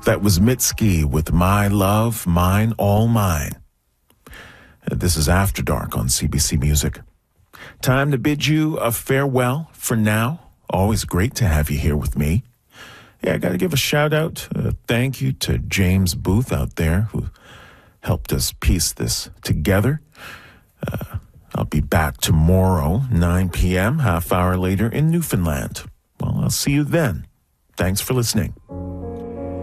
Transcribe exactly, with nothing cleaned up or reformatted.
That was Mitski with My Love, Mine, All Mine. This is After Dark on C B C Music. Time to bid you a farewell for now. Always great to have you here with me. Yeah, I got to give a shout out, uh, thank you to James Booth out there who helped us piece this together. Uh, I'll be back tomorrow, nine p.m., half hour later in Newfoundland. Well, I'll see you then. Thanks for listening.